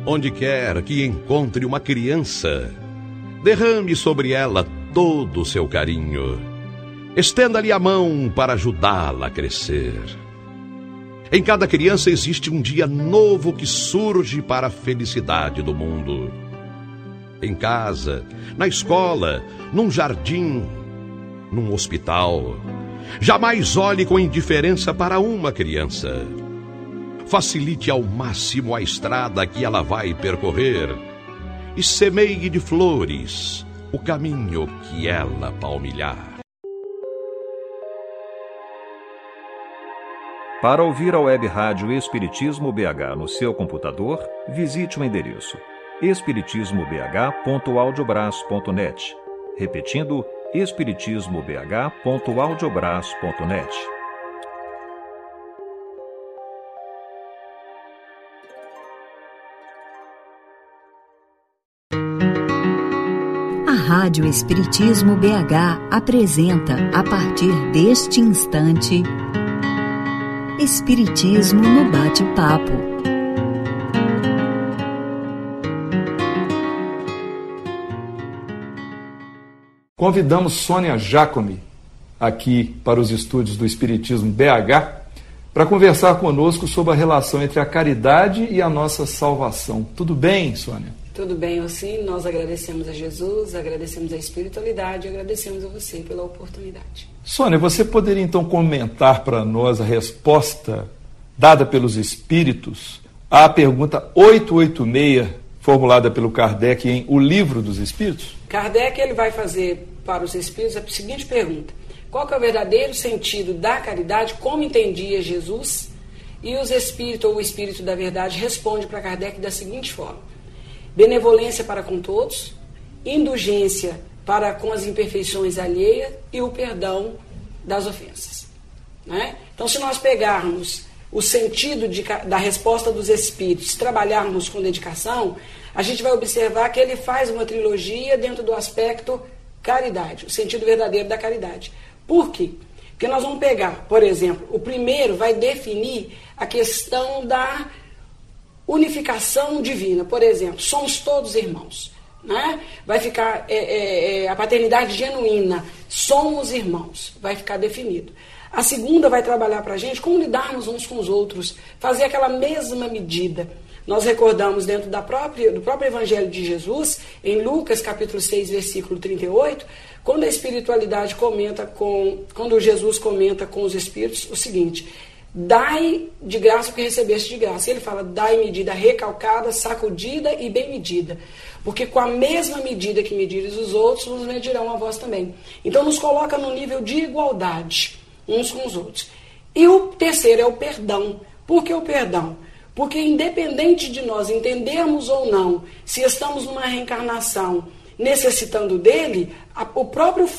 Onde quer que encontre uma criança, derrame sobre ela todo o seu carinho. Estenda-lhe a mão para ajudá-la a crescer. Em cada criança existe um dia novo que surge para a felicidade do mundo. Em casa, na escola, num jardim, num hospital. Jamais olhe com indiferença para uma criança. Facilite ao máximo a estrada que ela vai percorrer e semeie de flores o caminho que ela palmilhar. Para ouvir a web rádio Espiritismo BH no seu computador, visite o endereço espiritismobh.audiobraço.net. Repetindo, espiritismobh.audiobraço.net. A Rádio Espiritismo BH apresenta, a partir deste instante, Espiritismo no Bate-Papo. Convidamos Sônia Giacomi aqui para os estúdios do Espiritismo BH para conversar conosco sobre a relação entre a caridade e a nossa salvação. Tudo bem, Sônia? Tudo bem, sim. Nós agradecemos a Jesus, agradecemos a espiritualidade, agradecemos a você pela oportunidade. Sônia, você poderia então comentar para nós a resposta dada pelos espíritos à pergunta 886, formulada pelo Kardec em O Livro dos Espíritos? Kardec ele vai fazer para os espíritos a seguinte pergunta: qual que é o verdadeiro sentido da caridade, como entendia Jesus? E os espíritos, ou o Espírito da Verdade, responde para Kardec da seguinte forma: benevolência para com todos, indulgência para com as imperfeições alheias e o perdão das ofensas. Né? Então, se nós pegarmos o sentido da resposta dos espíritos, trabalharmos com dedicação, a gente vai observar que ele faz uma trilogia dentro do aspecto caridade, o sentido verdadeiro da caridade. Por quê? Porque nós vamos pegar, por exemplo, o primeiro vai definir a questão da unificação divina. Por exemplo, somos todos irmãos. Né? Vai ficar a paternidade genuína, somos irmãos, vai ficar definido. A segunda vai trabalhar para a gente como lidarmos uns com os outros, fazer aquela mesma medida. Nós recordamos dentro do próprio Evangelho de Jesus, em Lucas capítulo 6, versículo 38, quando a espiritualidade quando Jesus comenta com os espíritos o seguinte: dai de graça o que recebeste de graça. Ele fala: dai medida recalcada, sacudida e bem medida. Porque com a mesma medida que medires os outros, nos medirão a vós também. Então nos coloca no nível de igualdade uns com os outros. E o terceiro é o perdão. Por que o perdão? Porque independente de nós entendermos ou não se estamos numa reencarnação necessitando dele, o próprio